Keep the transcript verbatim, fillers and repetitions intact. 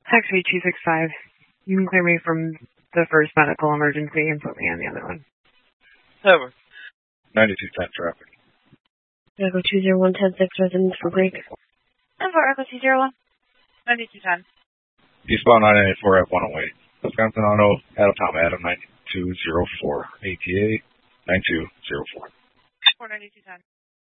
Taxi two six five. You can clear me from the first medical emergency and put me on the other one. Over. ninety-two ten traffic. Echo two zero one ten six residence for break. Over, Echo two zero one. ninety-two ten. Eastbound nine eighty-four at one oh eight. Wisconsin Auto, Adam Tom Adam nine two zero four. A T A nine two zero four. four ninety-two ten.